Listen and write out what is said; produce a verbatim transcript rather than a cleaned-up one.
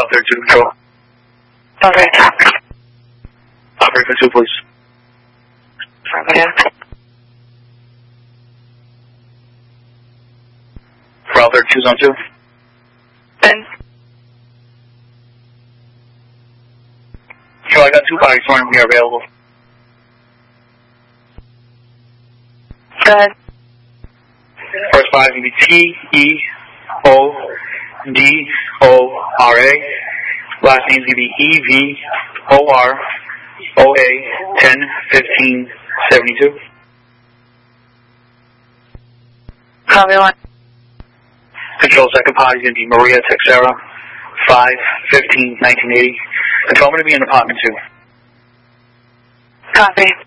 thirty-two control. Okay. Operator two, please. Affirmative. Corral thirty-two, zone two. Then. So I got two bodies for him here available. Go ahead. First body is going to be T E O D O R A. Last name is going to be E V O R O A ten fifteen seventy-two. Copy one. Control second party is going to be Maria Texera, five fifteen nineteen eighty. Control, I'm going to be in apartment two. Copy.